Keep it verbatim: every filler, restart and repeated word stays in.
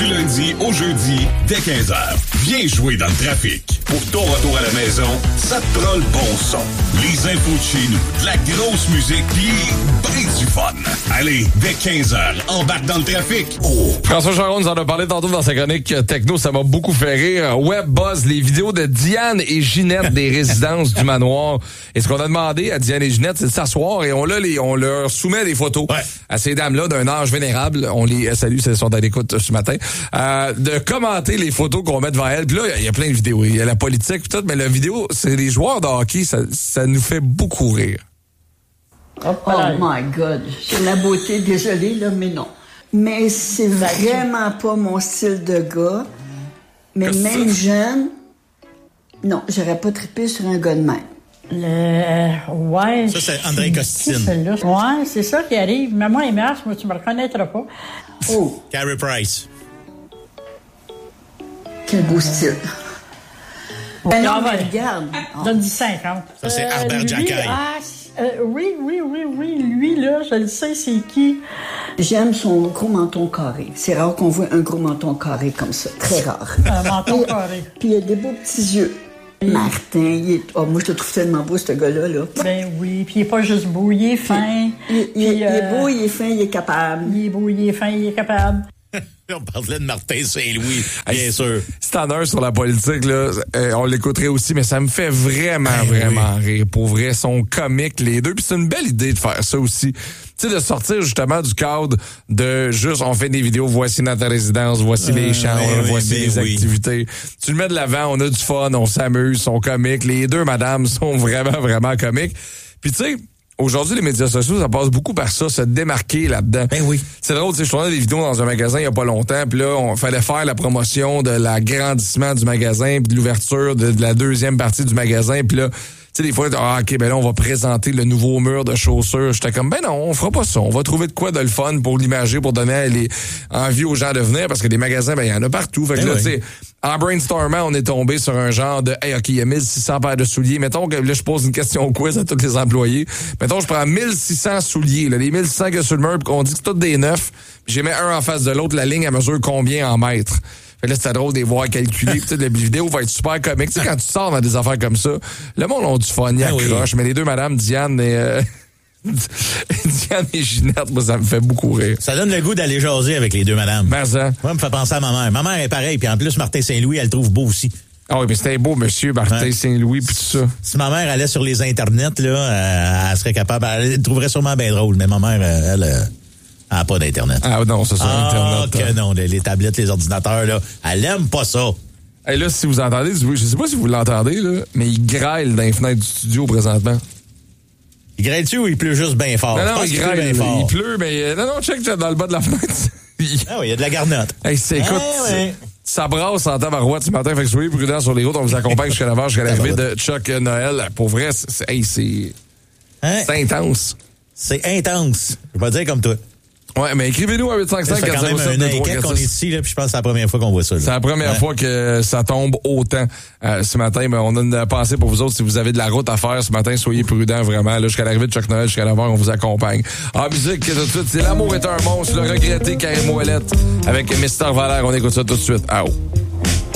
lundi au jeudi, dès quinze heures. Viens jouer dans le trafic. Pour ton retour à la maison, ça te prend le bon son. Les infos de chez nous, de la grosse musique, pis ben du fun. Allez, dès quinze heures, embarque dans le trafic. Oh. François Charon nous en a parlé tantôt dans sa chronique techno, ça m'a beaucoup fait rire. Web Buzz, les vidéos de Diane et Ginette des résidences du manoir. Et ce qu'on a demandé à Diane et Ginette, c'est de s'asseoir et on, là, les, on leur soumet des photos ouais. à ces dames-là d'un âge vénérable. On les salue, elles sont à l'écoute ce matin. Euh, de commenter les photos qu'on met devant elles. Puis là, il y a plein de vidéos. Il y a la politique et tout, mais la vidéo, c'est les joueurs de hockey, ça, ça nous fait beaucoup rire. Oh, oh my God. C'est la beauté, désolé, là, mais non. Mais c'est vraiment pas mon style de gars. Mais Qu'est-ce même ça? Jeune, non, j'aurais pas trippé sur un gars de même. Le... Ouais. Ça, c'est André Costine. Ouais, c'est ça qui arrive. Mais moi, Image, moi, tu me reconnaîtras pas. Oh. Carey Price. Quel beau style. Ben non, mais regarde. Donne du cinquante. Ça, c'est euh, Albert Jacquet. Ah, euh, oui, oui, oui, oui. Lui, là, je le sais, c'est qui? J'aime son gros menton carré. C'est rare qu'on voit un gros menton carré comme ça. Très rare. Un menton carré. Puis il a des beaux petits yeux. Martin, il est... Oh, moi, je te trouve tellement beau, ce gars-là. Là. Ben oui, puis il est pas juste beau, il est fin. Il, il, puis, il euh, est beau, il est fin, il est capable. Il est beau, il est fin, il est capable. On parlait de Martin Saint-Louis, bien hey, sûr. Si t'en as un sur la politique, là, euh, on l'écouterait aussi, mais ça me fait vraiment, hey, vraiment oui. rire. Pour vrai, sont comiques les deux. Puis c'est une belle idée de faire ça aussi. Tu sais, de sortir justement du cadre de juste, on fait des vidéos, voici notre résidence, voici euh, les chambres, ben voici ben les oui. activités. Tu le mets de l'avant, on a du fun, on s'amuse, sont comiques. Les deux madames sont vraiment, vraiment comiques. Puis tu sais, aujourd'hui, les médias sociaux, ça passe beaucoup par ça, se démarquer là-dedans. Ben oui. C'est drôle, tu sais, je tournais des vidéos dans un magasin il y a pas longtemps, puis là, on fallait faire la promotion de l'agrandissement du magasin, puis de l'ouverture de, de la deuxième partie du magasin, puis là, tu sais, des fois, ah, OK, ben là, on va présenter le nouveau mur de chaussures. J'étais comme, ben non, on fera pas ça. On va trouver de quoi de le fun pour l'imager, pour donner les, envie aux gens de venir, parce que des magasins, ben, il y en a partout. Fait que ben là, oui. tu sais, en brainstormant, on est tombé sur un genre de, hey, OK, il y a mille six cents paires de souliers. Mettons que là, je pose une question au quiz à tous les employés. Mettons, je prends mille six cents souliers, là, les mille six cents qu'il y a sur le mur, qu'on dit que c'est tous des neufs. Puis j'ai mis un en face de l'autre, la ligne, à mesure combien en mètres. Fait là, c'était drôle de les voir calculer. Tu sais, la vidéo va être super comique. Tu sais, quand tu sors dans des affaires comme ça, le monde a du fun, il accroche. Oui. Mais les deux madames, Diane et... Euh, Diane et Ginette, moi, ça me fait beaucoup rire. Ça donne le goût d'aller jaser avec les deux madames. Ben ça. Moi, me fait penser à ma mère. Ma mère est pareille, puis en plus, Martin Saint-Louis, elle le trouve beau aussi. Ah oui, mais c'était beau, monsieur Martin hein? Saint-Louis, puis tout ça. Si ma mère allait sur les internets, là, euh, elle serait capable... Elle le trouverait sûrement bien drôle, mais ma mère, elle... elle Ah, pas d'Internet. Ah non, c'est ça, ah, Internet. Ah, que non, les, les tablettes, les ordinateurs, là, elle aime pas ça. Et hey, là, si vous entendez, je sais pas si vous l'entendez, là, mais il grêle dans les fenêtres du studio présentement. Il grêle-tu ou il pleut juste bien fort? Non, non, il grêle, bien fort. Il pleut, mais non, non, check dans le bas de la fenêtre. Ah oui, il y a de la garnotte. Hey, c'est, écoute, ah, ouais. ça brasse en tabarouette ce matin, fait que soyez prudents sur les routes, on vous accompagne jusqu'à neuf heures, jusqu'à l'arrivée de Chuck Noël. Pour vrai, c'est, hey, c'est, hein? c'est intense. C'est intense. Je vais pas dire comme toi. Ouais, mais écrivez-nous à huit cinq cinq quatre zéro sept deux trois quatre six. On est ici, là, puis je pense que c'est la première fois qu'on voit ça. Là. C'est la première ouais. fois que ça tombe autant euh, ce matin. Mais on a une pensée pour vous autres. Si vous avez de la route à faire ce matin, soyez prudents vraiment. Là, jusqu'à l'arrivée de Chuck Noël, jusqu'à neuf heures, on vous accompagne. En musique, tout de suite, c'est L'amour est un monstre, le regretté Karim Ouellet avec Mister Valère. On écoute ça tout de suite. Ah oh.